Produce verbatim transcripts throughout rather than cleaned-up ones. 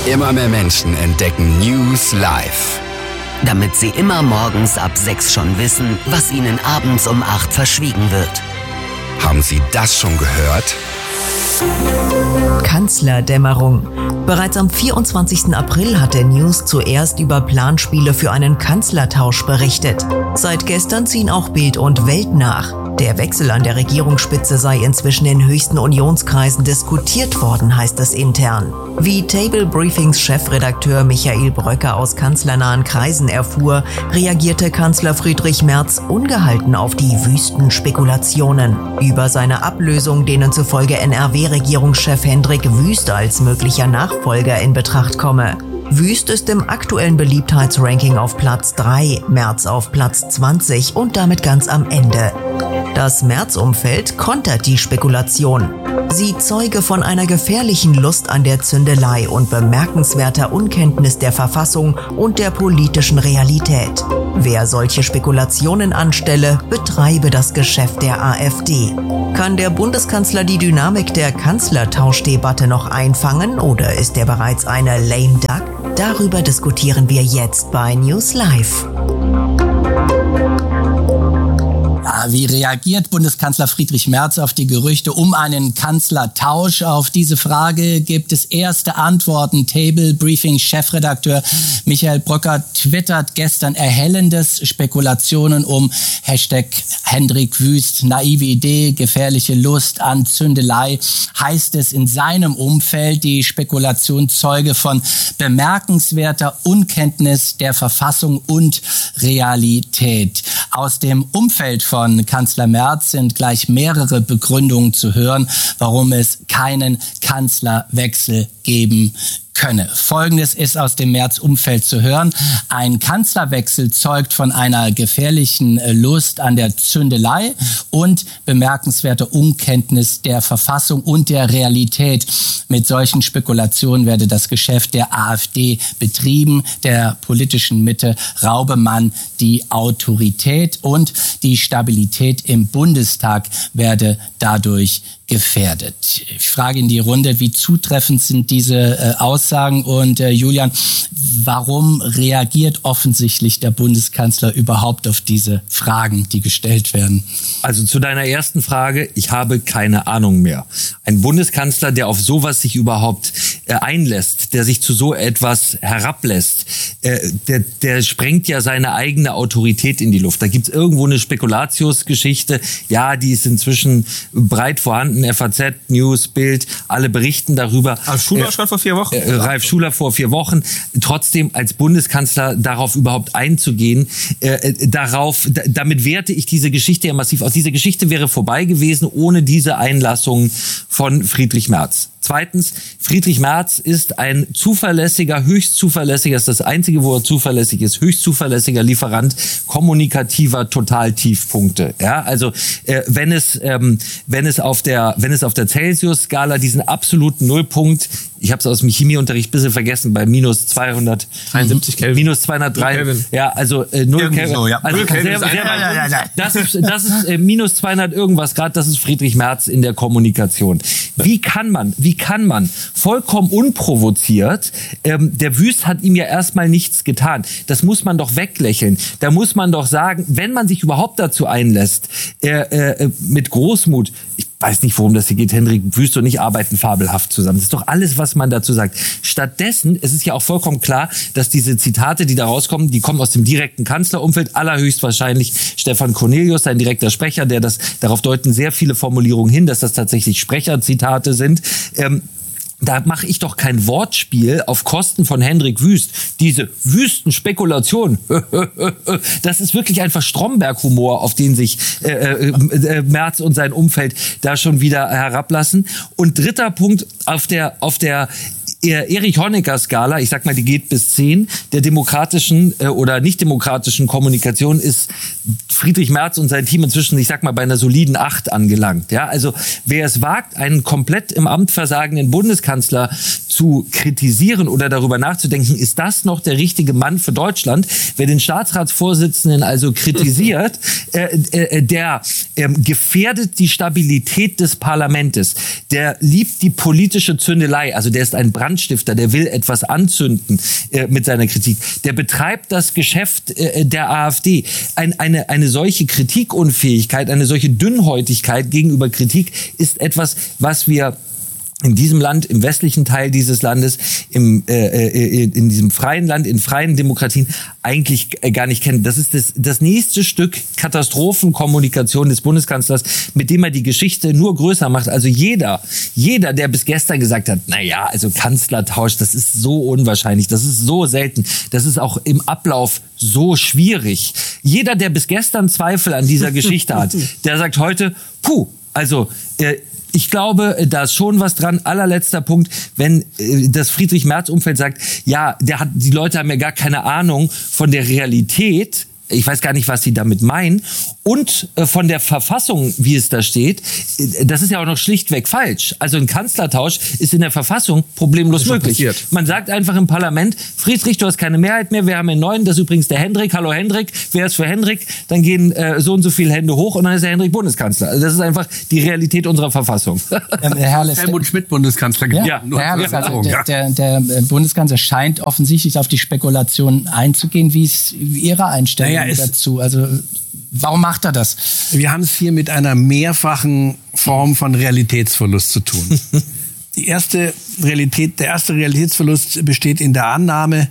Immer mehr Menschen entdecken News Live. Damit sie immer morgens ab sechs schon wissen, was ihnen abends um acht verschwiegen wird. Haben Sie das schon gehört? Kanzlerdämmerung. Bereits am vierundzwanzigsten April hatte News zuerst über Planspiele für einen Kanzlertausch berichtet. Seit gestern ziehen auch Bild und Welt nach. Der Wechsel an der Regierungsspitze sei inzwischen in höchsten Unionskreisen diskutiert worden, heißt es intern. Wie Table Briefings Chefredakteur Michael Bröcker aus kanzlernahen Kreisen erfuhr, reagierte Kanzler Friedrich Merz ungehalten auf die wüsten Spekulationen über seine Ablösung, denen zufolge N R W-Regierungschef Hendrik Wüst als möglicher Nachfolger in Betracht komme. Wüst ist im aktuellen Beliebtheitsranking auf Platz drei, Merz auf Platz zwanzig und damit ganz am Ende. Das Merz-Umfeld kontert die Spekulation. Sie zeuge von einer gefährlichen Lust an der Zündelei und bemerkenswerter Unkenntnis der Verfassung und der politischen Realität. Wer solche Spekulationen anstelle, betreibe das Geschäft der AfD. Kann der Bundeskanzler die Dynamik der Kanzlertauschdebatte noch einfangen oder ist er bereits eine lame duck? Darüber diskutieren wir jetzt bei News Live. Ja, wie reagiert Bundeskanzler Friedrich Merz auf die Gerüchte um einen Kanzlertausch? Auf diese Frage gibt es erste Antworten. Table Briefing Chefredakteur Michael Bröcker twittert gestern erhellendes, Spekulationen um Hashtag Hendrik Wüst, naive Idee, gefährliche Lust an Zündelei, heißt es in seinem Umfeld. Die Spekulation zeuge von bemerkenswerter Unkenntnis der Verfassung und Realität. Aus dem Umfeld von Kanzler Merz sind gleich mehrere Begründungen zu hören, warum es keinen Kanzlerwechsel geben könne. Folgendes ist aus dem Merz-Umfeld zu hören. Ein Kanzlerwechsel zeugt von einer gefährlichen Lust an der Zündelei und bemerkenswerter Unkenntnis der Verfassung und der Realität. Mit solchen Spekulationen werde das Geschäft der AfD betrieben. Der politischen Mitte raube man die Autorität und die Stabilität im Bundestag werde dadurch gefährdet. Ich frage in die Runde, wie zutreffend sind diese äh, Aussagen und äh, Julian, warum reagiert offensichtlich der Bundeskanzler überhaupt auf diese Fragen, die gestellt werden? Also zu deiner ersten Frage, ich habe keine Ahnung mehr. Ein Bundeskanzler, der auf sowas sich überhaupt äh, einlässt, der sich zu so etwas herablässt, äh, der, der sprengt ja seine eigene Autorität in die Luft. Da gibt's irgendwo eine Spekulatiusgeschichte, ja, die ist inzwischen breit vorhanden, F A Z, News, Bild, alle berichten darüber. Ralf Schuler äh, schon vor vier Wochen. Äh, Ralf Schuler vor vier Wochen. Trotzdem als Bundeskanzler darauf überhaupt einzugehen, äh, darauf, d- damit werte ich diese Geschichte ja massiv aus. Diese Geschichte wäre vorbei gewesen ohne diese Einlassung von Friedrich Merz. Zweitens, Friedrich Merz ist ein zuverlässiger, höchst zuverlässiger, ist das Einzige, wo er zuverlässig ist, höchst zuverlässiger Lieferant kommunikativer Totaltiefpunkte. Ja, also äh, wenn es ähm, wenn es auf der wenn es auf der Celsius-Skala diesen absoluten Nullpunkt, ich habe es aus dem Chemieunterricht ein bisschen vergessen, bei minus zweihundertdreiundsiebzig Kelvin, minus zweihundertdrei, ja, also äh, null Kelvin, so, ja. Also null Kelvin, sehr, sehr ja, ja, ja, ja. Das ist das ist äh, minus zweihundert irgendwas Grad, das ist Friedrich Merz in der Kommunikation. Wie kann man, wie kann man vollkommen unprovoziert, ähm, der Wüst hat ihm ja erstmal nichts getan. Das muss man doch weglächeln. Da muss man doch sagen, wenn man sich überhaupt dazu einlässt, äh, äh, mit Großmut, ich weiß nicht, worum das hier geht, Hendrik Wüst und ich arbeiten fabelhaft zusammen. Das ist doch alles, was man dazu sagt. Stattdessen, es ist ja auch vollkommen klar, dass diese Zitate, die da rauskommen, die kommen aus dem direkten Kanzlerumfeld, allerhöchstwahrscheinlich Stefan Cornelius, sein direkter Sprecher, der das, darauf deuten sehr viele Formulierungen hin, dass das tatsächlich Sprecherzitate sind. Ähm, Da mache ich doch kein Wortspiel auf Kosten von Hendrik Wüst. Diese Wüstenspekulation, das ist wirklich einfach Stromberg-Humor, auf den sich äh, äh, Merz und sein Umfeld da schon wieder herablassen. Und dritter Punkt, auf der auf der Erich-Honecker-Skala, ich sag mal, die geht bis zehn, der demokratischen äh, oder nicht demokratischen Kommunikation ist Friedrich Merz und sein Team inzwischen, ich sag mal, bei einer soliden acht angelangt. Ja, also wer es wagt, einen komplett im Amt versagenden Bundeskanzler Bundeskanzler zu kritisieren oder darüber nachzudenken, ist das noch der richtige Mann für Deutschland? Wer den Staatsratsvorsitzenden also kritisiert, äh, äh, der äh, gefährdet die Stabilität des Parlamentes. Der liebt die politische Zündelei, also der ist ein Brandstifter, der will etwas anzünden äh, mit seiner Kritik. Der betreibt das Geschäft äh, der AfD. Ein, eine, eine solche Kritikunfähigkeit, eine solche Dünnhäutigkeit gegenüber Kritik ist etwas, was wir in diesem Land, im westlichen Teil dieses Landes, im, äh, äh, in diesem freien Land, in freien Demokratien eigentlich äh, gar nicht kennen. Das ist das, das nächste Stück Katastrophenkommunikation des Bundeskanzlers, mit dem er die Geschichte nur größer macht. Also jeder, jeder, der bis gestern gesagt hat, na ja, also Kanzlertausch, das ist so unwahrscheinlich, das ist so selten, das ist auch im Ablauf so schwierig. Jeder, der bis gestern Zweifel an dieser Geschichte hat, der sagt heute, puh, also äh, ich glaube, da ist schon was dran. Allerletzter Punkt, wenn äh, das Friedrich-Merz-Umfeld sagt, ja, der hat, die Leute haben ja gar keine Ahnung von der Realität. Ich weiß gar nicht, was sie damit meinen. Und äh, von der Verfassung, wie es da steht, äh, das ist ja auch noch schlichtweg falsch. Also ein Kanzlertausch ist in der Verfassung problemlos möglich. Passiert. Man sagt einfach im Parlament, Friedrich, du hast keine Mehrheit mehr, wir haben einen neuen, das ist übrigens der Hendrik. Hallo Hendrik, wer ist für Hendrik? Dann gehen äh, so und so viele Hände hoch und dann ist der Hendrik Bundeskanzler. Also das ist einfach die Realität unserer Verfassung. Ähm, Herr Helmut Schmidt Bundeskanzler. Ja, ja. Herr Herles, also der, der, der Bundeskanzler scheint offensichtlich auf die Spekulation einzugehen. Wie ist Ihre Einstellung naja, dazu? Also warum macht er das? Wir haben es hier mit einer mehrfachen Form von Realitätsverlust zu tun. Die erste Realität, der erste Realitätsverlust besteht in der Annahme,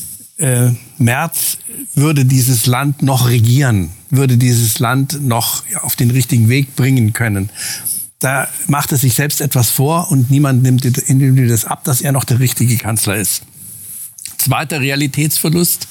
äh, Merz würde dieses Land noch regieren, würde dieses Land noch auf den richtigen Weg bringen können. Da macht er sich selbst etwas vor und niemand nimmt ihm das ab, dass er noch der richtige Kanzler ist. Zweiter Realitätsverlust.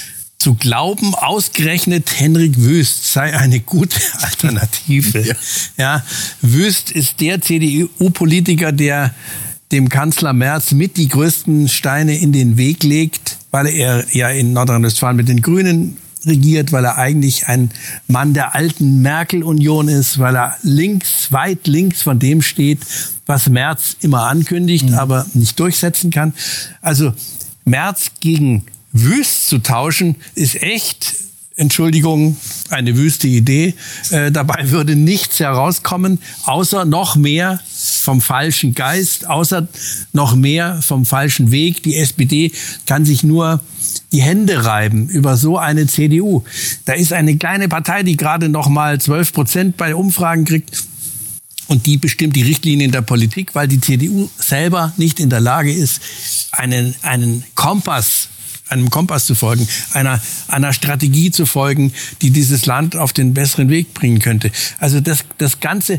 Zu glauben, ausgerechnet Henrik Wüst sei eine gute Alternative. Ja. Ja, Wüst ist der C D U-Politiker, der dem Kanzler Merz mit die größten Steine in den Weg legt, weil er ja in Nordrhein-Westfalen mit den Grünen regiert, weil er eigentlich ein Mann der alten Merkel-Union ist, weil er links, weit links von dem steht, was Merz immer ankündigt, mhm. aber nicht durchsetzen kann. Also Merz gegen Wüst zu tauschen, ist echt, Entschuldigung, eine wüste Idee. Äh, dabei würde nichts herauskommen, außer noch mehr vom falschen Geist, außer noch mehr vom falschen Weg. Die S P D kann sich nur die Hände reiben über so eine C D U. Da ist eine kleine Partei, die gerade noch mal zwölf Prozent bei Umfragen kriegt. Und die bestimmt die Richtlinien der Politik, weil die C D U selber nicht in der Lage ist, einen, einen Kompass einem Kompass zu folgen, einer, einer Strategie zu folgen, die dieses Land auf den besseren Weg bringen könnte. Also das, das Ganze,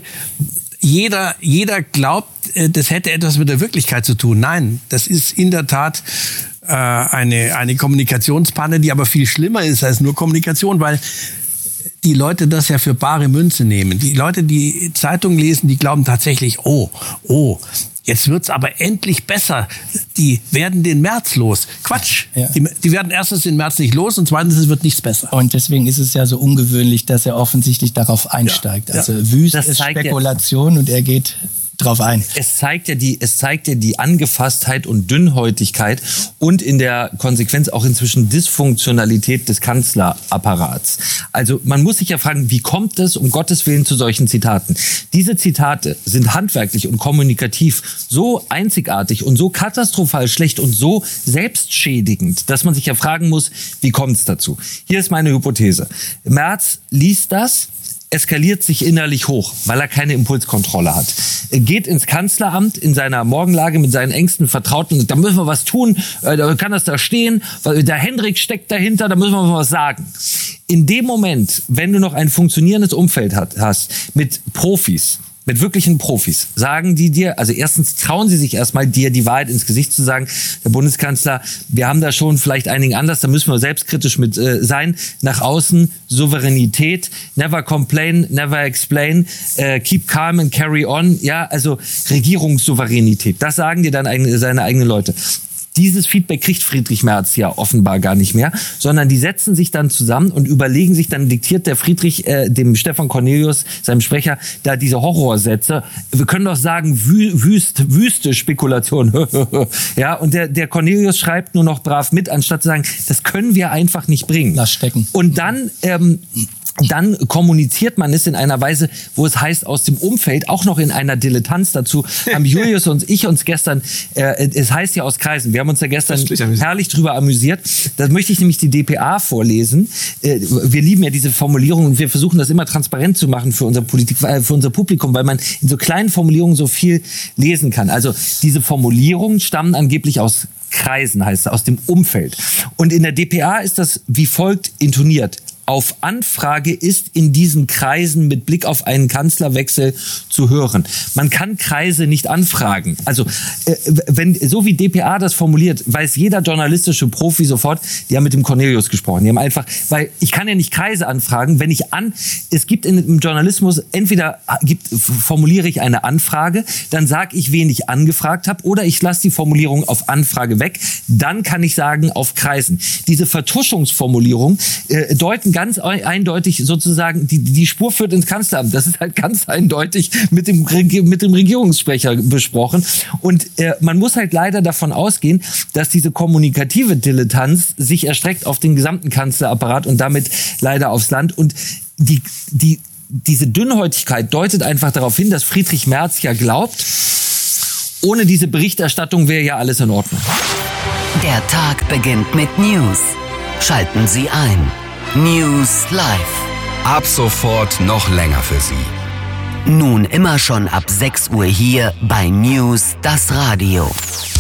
jeder, jeder glaubt, das hätte etwas mit der Wirklichkeit zu tun. Nein, das ist in der Tat äh, eine, eine Kommunikationspanne, die aber viel schlimmer ist als nur Kommunikation, weil die Leute das ja für bare Münze nehmen. Die Leute, die Zeitungen lesen, die glauben tatsächlich, oh, oh, jetzt wird's aber endlich besser. Die werden den März los. Quatsch. Ja. Die, die werden erstens den März nicht los und zweitens es wird nichts besser. Und deswegen ist es ja so ungewöhnlich, dass er offensichtlich darauf einsteigt. Ja. Also ja. Wüst ist Spekulation ja. und er geht drauf ein. Es zeigt ja die, es zeigt ja die Angefasstheit und Dünnhäutigkeit und in der Konsequenz auch inzwischen Dysfunktionalität des Kanzlerapparats. Also man muss sich ja fragen, wie kommt es um Gottes Willen zu solchen Zitaten? Diese Zitate sind handwerklich und kommunikativ so einzigartig und so katastrophal schlecht und so selbstschädigend, dass man sich ja fragen muss, wie kommt es dazu? Hier ist meine Hypothese. Merz liest das, eskaliert sich innerlich hoch, weil er keine Impulskontrolle hat. Er geht ins Kanzleramt in seiner Morgenlage mit seinen engsten Vertrauten. Da müssen wir was tun. Da kann das da stehen. Der Hendrik steckt dahinter. Da müssen wir was sagen. In dem Moment, wenn du noch ein funktionierendes Umfeld hast mit Profis, mit wirklichen Profis, sagen die dir, also erstens trauen sie sich erstmal, dir die Wahrheit ins Gesicht zu sagen, der Bundeskanzler, wir haben da schon vielleicht einigen Anlass, da müssen wir selbstkritisch mit äh, sein. Nach außen Souveränität, never complain, never explain, äh, keep calm and carry on. Ja, also Regierungssouveränität, das sagen dir dann eigene, seine eigenen Leute. dieses Feedback kriegt Friedrich Merz ja offenbar gar nicht mehr, sondern die setzen sich dann zusammen und überlegen sich, dann diktiert der Friedrich äh, dem Stefan Cornelius, seinem Sprecher, da diese Horrorsätze. Wir können doch sagen, wü wüst, wüste Spekulation. Ja, und der, der Cornelius schreibt nur noch brav mit, anstatt zu sagen, das können wir einfach nicht bringen. Lass stecken. Und dann ähm, dann kommuniziert man es in einer Weise, wo es heißt, aus dem Umfeld, auch noch in einer Dilettanz dazu, haben Julius und ich uns gestern, äh, es heißt ja aus Kreisen, wir haben uns ja gestern herrlich drüber amüsiert. Da möchte ich nämlich die D P A vorlesen. Äh, wir lieben ja diese Formulierung und wir versuchen das immer transparent zu machen für unser Politik, äh, für unser Publikum, weil man in so kleinen Formulierungen so viel lesen kann. Also diese Formulierungen stammen angeblich aus Kreisen, heißt es, aus dem Umfeld. Und in der D P A ist das wie folgt intoniert. Auf Anfrage ist in diesen Kreisen mit Blick auf einen Kanzlerwechsel zu hören. Man kann Kreise nicht anfragen. Also äh, wenn so wie D P A das formuliert, weiß jeder journalistische Profi sofort, die haben mit dem Cornelius gesprochen. Die haben einfach, weil ich kann ja nicht Kreise anfragen, wenn ich an, es gibt in, im Journalismus entweder gibt, formuliere ich eine Anfrage, dann sage ich, wen ich angefragt habe, oder ich lasse die Formulierung auf Anfrage weg. Dann kann ich sagen auf Kreisen. Diese Vertuschungsformulierung äh, deuten ganz eindeutig sozusagen, die, die Spur führt ins Kanzleramt. Das ist halt ganz eindeutig mit dem, mit dem Regierungssprecher besprochen. Und äh, man muss halt leider davon ausgehen, dass diese kommunikative Dilettanz sich erstreckt auf den gesamten Kanzlerapparat und damit leider aufs Land. Und die, die, diese Dünnhäutigkeit deutet einfach darauf hin, dass Friedrich Merz ja glaubt, ohne diese Berichterstattung wäre ja alles in Ordnung. Der Tag beginnt mit News. Schalten Sie ein. News Live. Ab sofort noch länger für Sie. Nun immer schon ab sechs Uhr hier bei News das Radio.